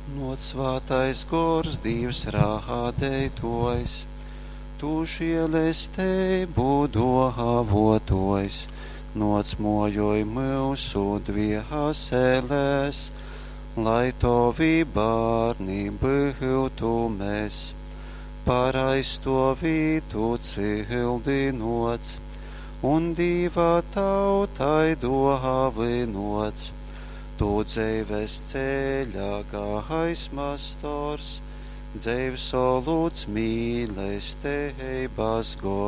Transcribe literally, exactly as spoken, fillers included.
Not svātais gors divs rādētojas, tu žielestei būdo avotojas, nots mojoj mūsu dviehaselēs, lai tovi bārni būtu mēs, par aizstovītu cildinots, un divā tautai dohavinots, tu dzeives ceļā gaismas stors, dzeives solūts mīlestības gors.